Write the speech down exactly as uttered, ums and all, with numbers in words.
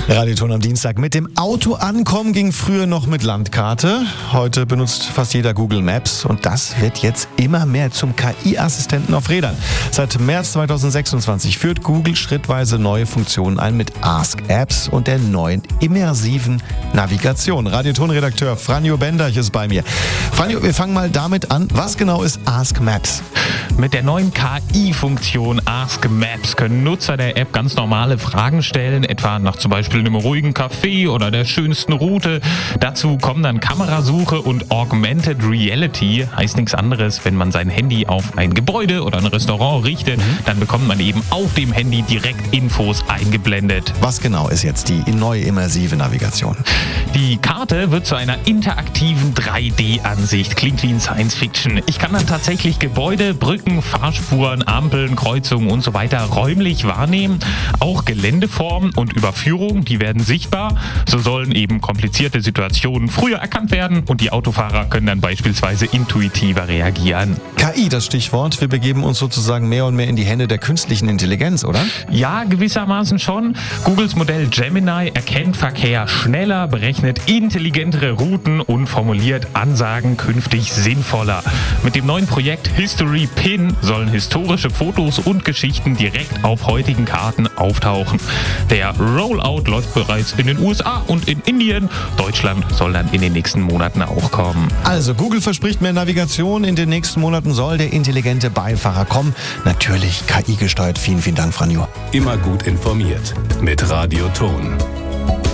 Radioton am Dienstag. Mit dem Auto ankommen ging früher noch mit Landkarte. Heute benutzt fast jeder Google Maps und das wird jetzt immer mehr zum K I-Assistenten auf Rädern. Seit März zweitausendsechsundzwanzig führt Google schrittweise neue Funktionen ein mit Ask Apps und der neuen immersiven Navigation. Radioton-Redakteur Franjo Benderch ist bei mir. Franjo, wir fangen mal damit an. Was genau ist Ask Maps? Mit der neuen K I-Funktion Ask Maps können Nutzer der App ganz normale Fragen stellen, etwa nach zum Beispiel einem ruhigen Café oder der schönsten Route. Dazu kommen dann Kamerasuche und Augmented Reality. Heißt nichts anderes, wenn man sein Handy auf ein Gebäude oder ein Restaurant richtet, mhm. dann bekommt man eben auf dem Handy direkt Infos eingeblendet. Was genau ist jetzt die neue immersive Navigation? Die Karte wird zu einer interaktiven drei D-Ansicht. Klingt wie in Science Fiction. Ich kann dann tatsächlich Gebäude, Brücken, Fahrspuren, Ampeln, Kreuzungen und so weiter räumlich wahrnehmen. Auch Geländeformen und Überführungen, die werden sichtbar. So sollen eben komplizierte Situationen früher erkannt werden und die Autofahrer können dann beispielsweise intuitiver reagieren. K I, das Stichwort. Wir begeben uns sozusagen mehr und mehr in die Hände der künstlichen Intelligenz, oder? Ja, gewissermaßen schon. Googles Modell Gemini erkennt Verkehr schneller, berechnet intelligentere Routen und formuliert Ansagen künftig sinnvoller. Mit dem neuen Projekt History Pin sollen historische Fotos und Geschichten direkt auf heutigen Karten auftauchen. Der Rollout läuft bereits in den U S A und in Indien. Deutschland soll dann in den nächsten Monaten auch kommen. Also Google verspricht mehr Navigation. In den nächsten Monaten soll der intelligente Beifahrer kommen. Natürlich K I gesteuert. Vielen, vielen Dank, Franjo. Immer gut informiert mit Radioton.